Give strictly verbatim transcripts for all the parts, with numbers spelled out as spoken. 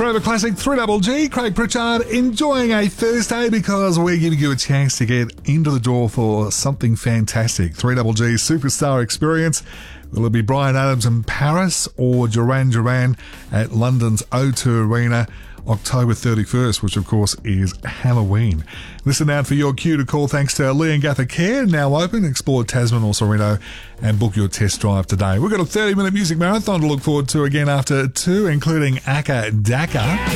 Forever Classic three Double G, Craig Pritchard, enjoying a Thursday because we're giving you a chance to get into the door for something fantastic. three Double G Superstar Experience. Will it be Bryan Adams in Paris or Duran Duran at London's O two Arena October thirty-first, which of course is Halloween? Listen out for your cue to call thanks to Leongatha Care, now open. Explore Tasman or Sorrento and book your test drive today. We've got a thirty minute music marathon to look forward to again after two, including Aka Daka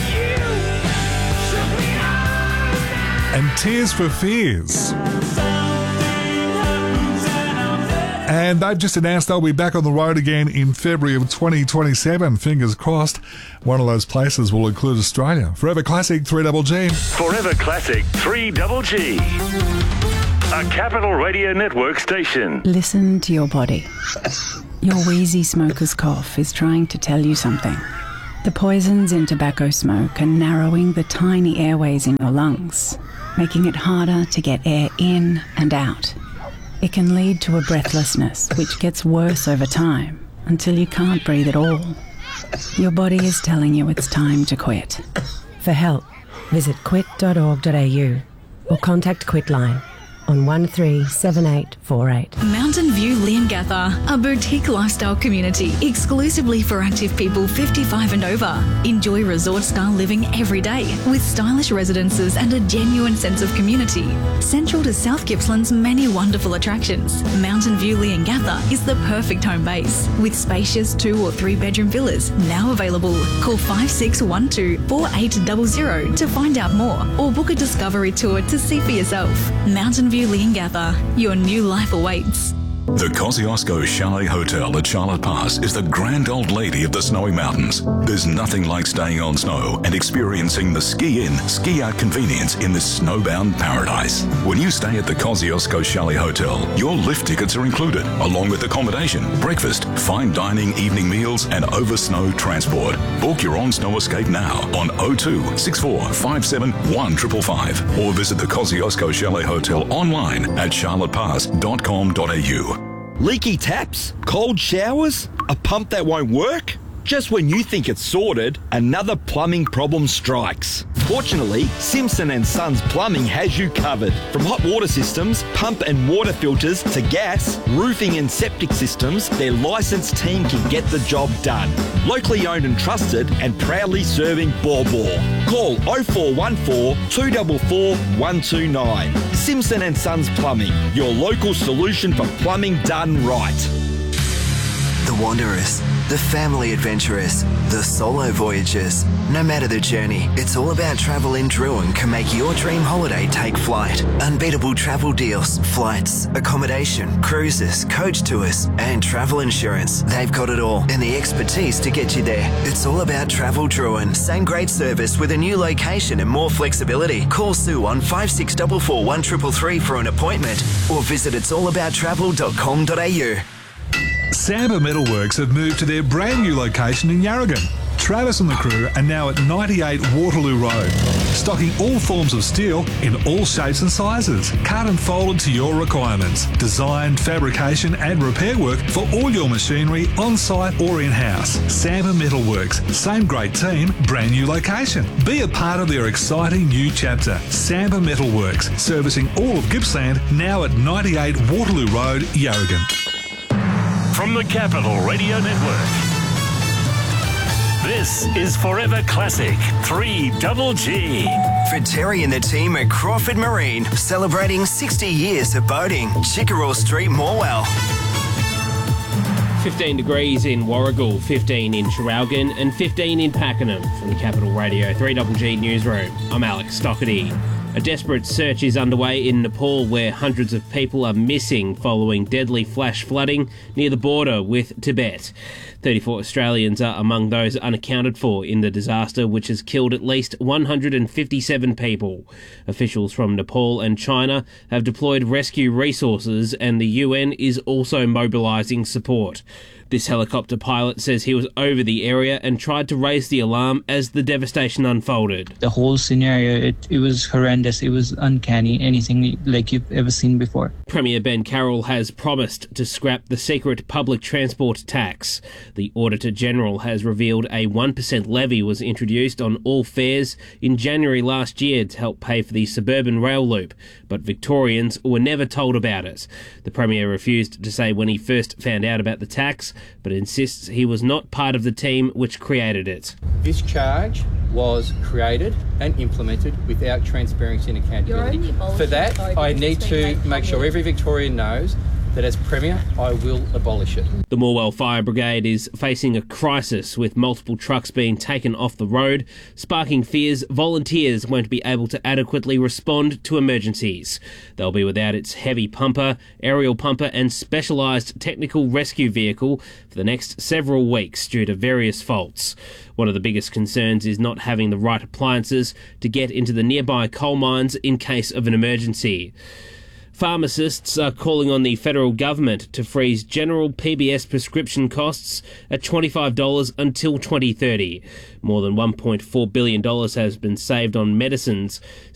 and Tears for Fears. And they've just announced they'll be back on the road again in February of twenty twenty-seven. Fingers crossed one of those places will include Australia. Forever Classic three Double G. Forever Classic three Double G. A Capital Radio Network station. Listen to your body. Your wheezy smoker's cough is trying to tell you something. The poisons in tobacco smoke are narrowing the tiny airways in your lungs, making it harder to get air in and out. It can lead to a breathlessness which gets worse over time until you can't breathe at all. Your body is telling you it's time to quit. For help, visit quit dot org dot a u or contact Quitline on one three seven eight four eight. Mountain View Leongatha, a boutique lifestyle community exclusively for active people fifty-five and over. Enjoy resort-style living every day with stylish residences and a genuine sense of community. Central to South Gippsland's many wonderful attractions, Mountain View Leongatha is the perfect home base with spacious two or three bedroom villas now available. Call five six one two four eight zero zero to find out more or book a discovery tour to see for yourself. Mountain View Leongatha, your new life awaits. The Kosciuszko Chalet Hotel at Charlotte Pass is the grand old lady of the snowy mountains. There's nothing like staying on snow and experiencing the ski-in, ski-out convenience in this snowbound paradise. When you stay at the Kosciuszko Chalet Hotel, your lift tickets are included, along with accommodation, breakfast, fine dining, evening meals, and over-snow transport. Book your own snow escape now on oh two six four five seven one five five five or visit the Kosciuszko Chalet Hotel online at charlotte pass dot com dot a u. Leaky taps? Cold showers? A pump that won't work? Just when you think it's sorted, another plumbing problem strikes. Fortunately, Simpson and Sons Plumbing has you covered. From hot water systems, pump and water filters to gas, roofing and septic systems, their licensed team can get the job done. Locally owned and trusted and proudly serving Baw Baw. Call oh four one four two four four one two nine. Simpson and Sons Plumbing, your local solution for plumbing done right. The Wanderers, the family adventurers, the solo voyagers. No matter the journey, it's all about travel in Druin can make your dream holiday take flight. Unbeatable travel deals, flights, accommodation, cruises, coach tours, and travel insurance. They've got it all and the expertise to get you there. It's all about Travel Druin. Same great service with a new location and more flexibility. Call Sue on five six four four one three three three for an appointment or visit its all about travel dot com dot a u. Samba Metalworks have moved to their brand new location in Yarragon. Travis and the crew are now at ninety-eight Waterloo Road, stocking all forms of steel in all shapes and sizes, cut and folded to your requirements. Design, fabrication and repair work for all your machinery on-site or in-house. Samba Metalworks, same great team, brand new location. Be a part of their exciting new chapter. Samba Metalworks, servicing all of Gippsland, now at ninety-eight Waterloo Road, Yarragon. From the Capital Radio Network, this is Forever Classic three Double G. For Terry and the team at Crawford Marine, celebrating sixty years of boating. Chickerell Street, Morwell. fifteen degrees in Warragul, fifteen in Traralgon and fifteen in Pakenham. From the Capital Radio three Double G Newsroom, I'm Alex Stockerty. A desperate search is underway in Nepal where hundreds of people are missing following deadly flash flooding near the border with Tibet. thirty-four Australians are among those unaccounted for in the disaster, which has killed at least one hundred fifty-seven people. Officials from Nepal and China have deployed rescue resources and the U N is also mobilising support. This helicopter pilot says he was over the area and tried to raise the alarm as the devastation unfolded. The whole scenario, it, it was horrendous. It was uncanny, anything like you've ever seen before. Premier Ben Carroll has promised to scrap the secret public transport tax. The Auditor-General has revealed a one percent levy was introduced on all fares in January last year to help pay for the suburban rail loop, but Victorians were never told about it. The Premier refused to say when he first found out about the tax, but insists he was not part of the team which created it. This charge was created and implemented without transparency and accountability. For that, I need to make sure every Victorian knows that as Premier, I will abolish it. The Morwell Fire Brigade is facing a crisis with multiple trucks being taken off the road, sparking fears volunteers won't be able to adequately respond to emergencies. They'll be without its heavy pumper, aerial pumper and specialised technical rescue vehicle for the next several weeks due to various faults. One of the biggest concerns is not having the right appliances to get into the nearby coal mines in case of an emergency. Pharmacists are calling on the federal government to freeze general P B S prescription costs at twenty-five dollars until twenty thirty. More than one point four billion dollars has been saved on medicines